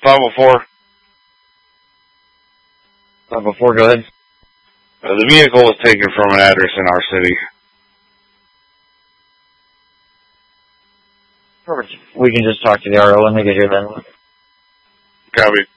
504. 504, go ahead. The vehicle was taken from an address in our city. Perfect. We can just talk to the RO when they get here then. Copy.